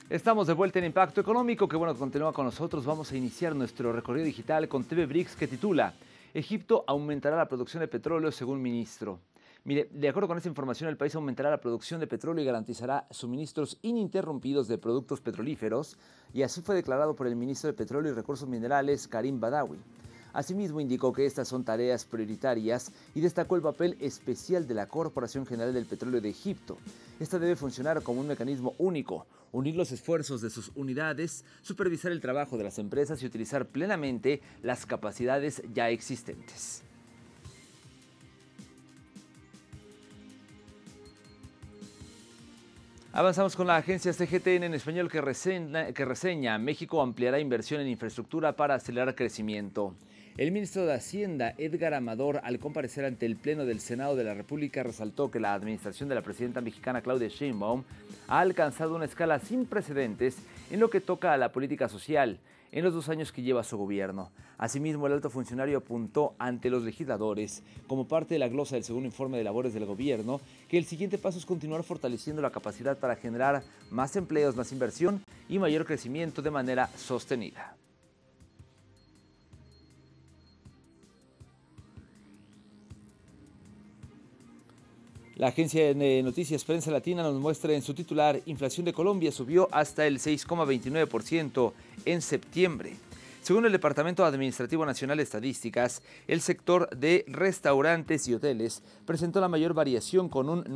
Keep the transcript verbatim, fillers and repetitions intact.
Estamos de vuelta en Impacto Económico. Qué bueno que continúa con nosotros. Vamos a iniciar nuestro recorrido digital con T V Bricks, que titula: Egipto aumentará la producción de petróleo según ministro. Mire, de acuerdo con esta información, el país aumentará la producción de petróleo y garantizará suministros ininterrumpidos de productos petrolíferos, y así fue declarado por el ministro de Petróleo y Recursos Minerales, Karim Badawi. Asimismo, indicó que estas son tareas prioritarias y destacó el papel especial de la Corporación General del Petróleo de Egipto. Esta debe funcionar como un mecanismo único, unir los esfuerzos de sus unidades, supervisar el trabajo de las empresas y utilizar plenamente las capacidades ya existentes. Avanzamos con la agencia C G T N en español, que reseña, que reseña México ampliará inversión en infraestructura para acelerar crecimiento. El ministro de Hacienda, Edgar Amador, al comparecer ante el Pleno del Senado de la República, resaltó que la administración de la presidenta mexicana Claudia Sheinbaum ha alcanzado una escala sin precedentes en lo que toca a la política social en los dos años que lleva su gobierno. Asimismo, el alto funcionario apuntó ante los legisladores, como parte de la glosa del segundo informe de labores del gobierno, que el siguiente paso es continuar fortaleciendo la capacidad para generar más empleos, más inversión y mayor crecimiento de manera sostenida. La agencia de noticias Prensa Latina nos muestra en su titular: inflación de Colombia subió hasta el seis coma veintinueve por ciento en septiembre. Según el Departamento Administrativo Nacional de Estadísticas, el sector de restaurantes y hoteles presentó la mayor variación, con un